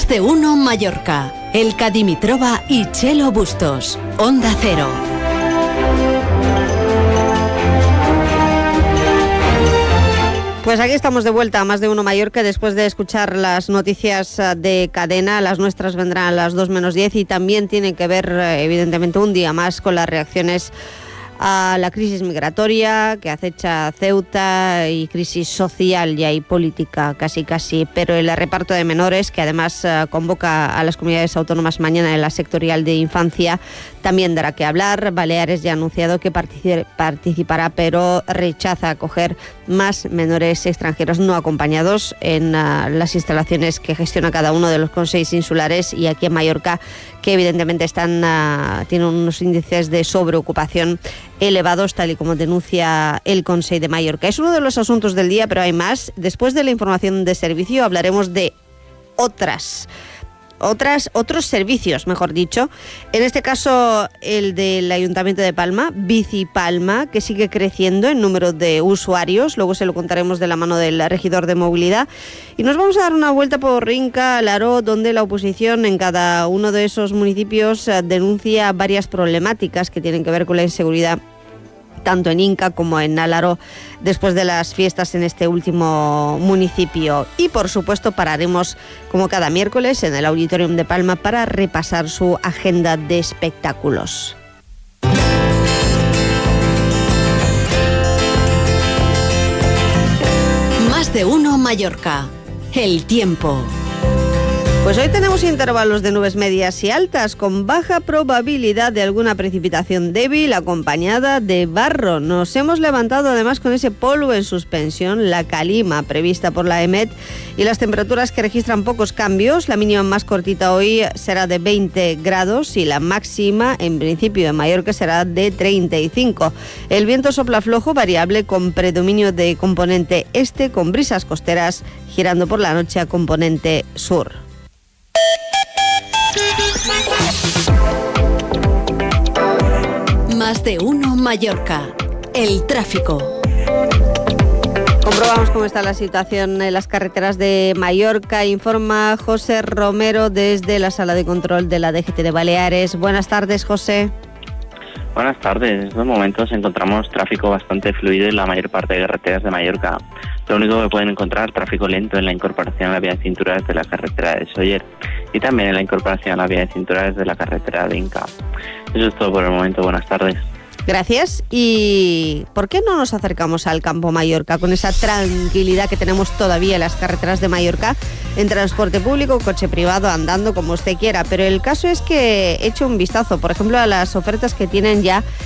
Más de uno Mallorca. Elka Dimitrova y Chelo Bustos. Onda Cero. Pues aquí estamos de vuelta a Más de uno Mallorca después de escuchar las noticias de cadena. Las nuestras vendrán a las 2:10 y también tienen que ver, evidentemente, un día más con las reacciones a la crisis migratoria que acecha Ceuta y crisis social ya y política casi, pero el reparto de menores, que además convoca a las comunidades autónomas mañana en la sectorial de infancia, también dará que hablar. Baleares ya ha anunciado que participará, pero rechaza acoger más menores extranjeros no acompañados en las instalaciones que gestiona cada uno de los consellos insulares, y aquí en Mallorca, que evidentemente tienen unos índices de sobreocupación elevados, tal y como denuncia el Consell de Mallorca. Es uno de los asuntos del día, pero hay más. Después de la información de servicio hablaremos de otros servicios, mejor dicho. En este caso, el del Ayuntamiento de Palma, Bicipalma, que sigue creciendo en número de usuarios. Luego se lo contaremos de la mano del regidor de movilidad. Y nos vamos a dar una vuelta por Rinca, Alaró, donde la oposición en cada uno de esos municipios denuncia varias problemáticas que tienen que ver con la inseguridad, tanto en Inca como en Alaró, después de las fiestas en este último municipio. Y por supuesto pararemos, como cada miércoles, en el Auditorium de Palma para repasar su agenda de espectáculos. Más de uno Mallorca. El tiempo. Pues hoy tenemos intervalos de nubes medias y altas con baja probabilidad de alguna precipitación débil acompañada de barro. Nos hemos levantado además con ese polvo en suspensión, la calima prevista por la EMET, y las temperaturas que registran pocos cambios. La mínima más cortita hoy será de 20 grados y la máxima en principio en Mallorca será de 35. El viento sopla flojo variable con predominio de componente este, con brisas costeras girando por la noche a componente sur. Más de uno Mallorca. El tráfico. Comprobamos cómo está la situación en las carreteras de Mallorca. Informa José Romero desde la sala de control de la DGT de Baleares. Buenas tardes, José. Buenas tardes. En estos momentos encontramos tráfico bastante fluido en la mayor parte de carreteras de Mallorca. Lo único que pueden encontrar tráfico lento en la incorporación a la vía de cintura de la carretera de Sóller y también en la incorporación a la vía de cintura de la carretera de Inca. Eso es todo por el momento. Buenas tardes. Gracias. ¿Y por qué no nos acercamos al campo Mallorca con esa tranquilidad que tenemos todavía en las carreteras de Mallorca, en transporte público, coche privado, andando, como usted quiera? Pero el caso es que he hecho un vistazo, por ejemplo, a las ofertas que tienen ya